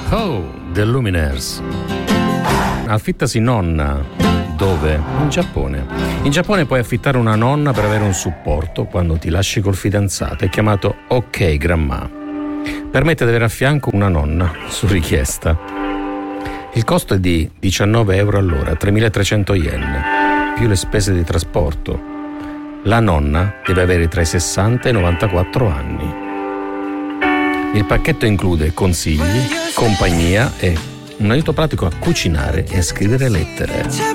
Oh, The Lumineers. Affittasi nonna. Dove? In Giappone. In Giappone puoi affittare una nonna per avere un supporto quando ti lasci col fidanzato. È chiamato OK Grandma. Permette di avere a fianco una nonna su richiesta. Il costo è di 19 euro all'ora, 3.300 yen, più le spese di trasporto. La nonna deve avere tra i 60 e i 94 anni. Il pacchetto include consigli, compagnia e un aiuto pratico a cucinare e a scrivere lettere.